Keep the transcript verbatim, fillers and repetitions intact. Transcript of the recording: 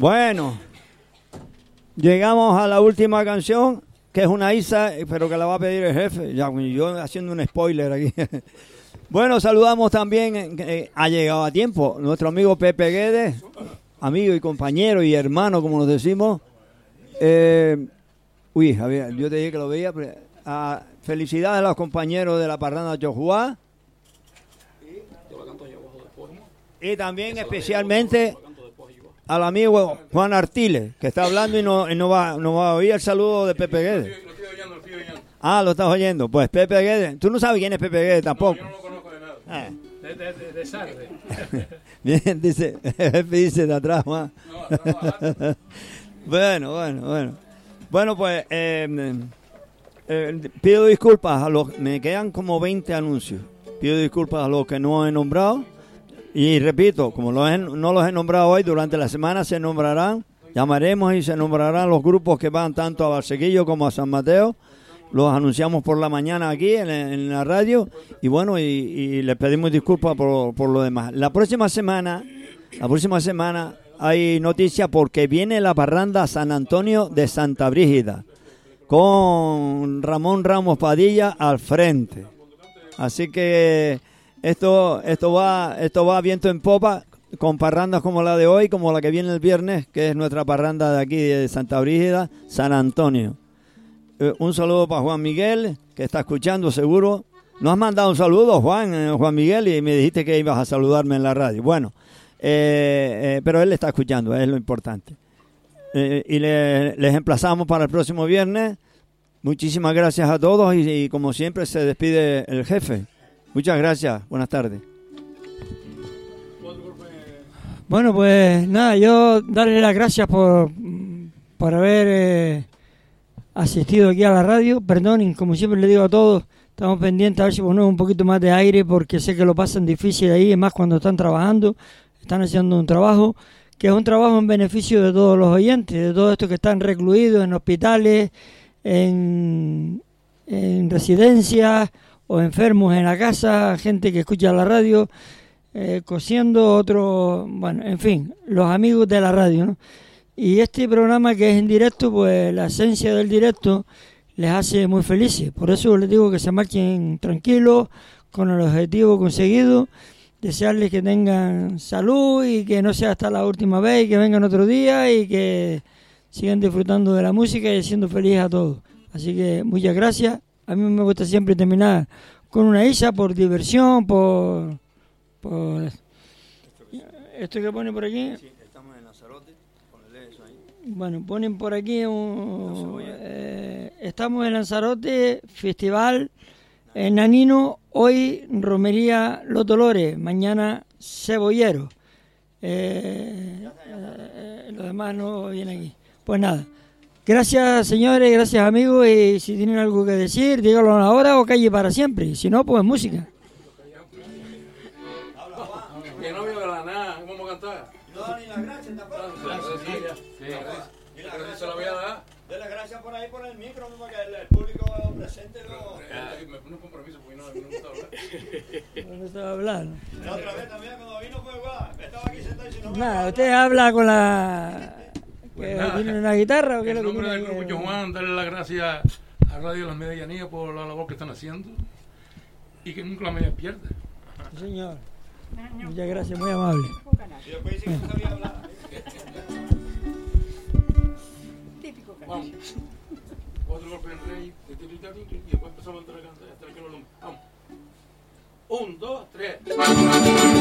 Bueno, llegamos a la última canción, que es una Isa, pero que la va a pedir el jefe. Ya, yo haciendo un spoiler aquí. Bueno, saludamos también, eh, ha llegado a tiempo, nuestro amigo Pepe Guedes, amigo y compañero y hermano, como nos decimos. Eh, uy, Javier, yo te dije que lo veía. Pero, ah, felicidades a los compañeros de la parranda Chojuá. Y también especialmente al amigo Juan Artiles, que está hablando y no, y no, va, no va a oír el saludo de Pepe Guedes. Lo estoy oyendo, lo estoy oyendo. Ah, lo estás oyendo. Pues Pepe Guedes, tú no sabes quién es Pepe Guedes tampoco. No, yo no lo conozco de nada. Ah. De, de, de, de Sarde. Bien, dice, el jefe dice de atrás, Juan. No, atrás. Bueno, bueno, bueno. Bueno, pues eh, eh, pido disculpas a los, me quedan como veinte anuncios. Pido disculpas a los que no he nombrado. Y repito, como los he, no los he nombrado hoy, durante la semana se nombrarán, llamaremos y se nombrarán los grupos que van tanto a Barsequillo como a San Mateo. Los anunciamos por la mañana aquí en, en la radio. Y bueno, y, y les pedimos disculpas por, por lo demás. La próxima semana, la próxima semana hay noticia porque viene la parranda San Antonio de Santa Brígida con Ramón Ramos Padilla al frente. Así que esto esto va esto va viento en popa, con parrandas como la de hoy, como la que viene el viernes, que es nuestra parranda de aquí de Santa Brígida, San Antonio. Eh, un saludo para Juan Miguel, que está escuchando seguro. Nos has mandado un saludo, Juan, eh, Juan Miguel, y me dijiste que ibas a saludarme en la radio. Bueno, eh, eh, pero él está escuchando, es lo importante. Eh, y le, les emplazamos para el próximo viernes. Muchísimas gracias a todos y, y como siempre se despide el jefe. Muchas gracias, buenas tardes. Bueno, pues nada, yo darle las gracias por, por haber eh, asistido aquí a la radio. Perdonen, como siempre le digo a todos, estamos pendientes a ver si ponemos un poquito más de aire porque sé que lo pasan difícil ahí, es más cuando están trabajando, están haciendo un trabajo que es un trabajo en beneficio de todos los oyentes, de todos estos que están recluidos en hospitales, en, en residencias o enfermos en la casa, gente que escucha la radio, eh, cosiendo, otros, bueno, en fin, los amigos de la radio, ¿no? Y este programa que es en directo, pues la esencia del directo les hace muy felices. Por eso les digo que se marchen tranquilos, con el objetivo conseguido, desearles que tengan salud y que no sea hasta la última vez, y que vengan otro día y que sigan disfrutando de la música y siendo felices a todos. Así que muchas gracias. A mí me gusta siempre terminar con una Isa por diversión, por, por esto que pone por aquí. Sí, estamos en Lanzarote, ponle eso ahí. Bueno, ponen por aquí un, eh, estamos en Lanzarote, festival en Nanino, hoy Romería Los Dolores, mañana Cebollero. Eh, eh, lo demás no viene aquí. Pues nada. Gracias, señores, gracias, amigos, y si tienen algo que decir, díganlo ahora o calle para siempre, si no, pues música. Que no veo la nada, ¿cómo vamos a cantar? No, ni las gracias tampoco. Se la voy a dar. De las gracias por ahí, por el micro, para que el, el público presente lo... Me pone un compromiso porque no, no me gusta hablar. No estaba hablando. La otra vez también, cuando vino fue igual. Estaba aquí sentado y si no... Nada, usted habla con la... Pues nada, ¿tiene una guitarra o qué es en lo que nombre tiene? del grupo Chojuán, darle las gracias a Radio Las Medianías por la labor que están haciendo y que nunca la media pierde. Sí, señor. Muchas gracias, muy amable. Y después dice que no sabía hablar. Típico canal. Vamos. Otro golpe en rey, y después empezamos a entrar a cantar hasta que no lo... Vamos. Un, dos, tres.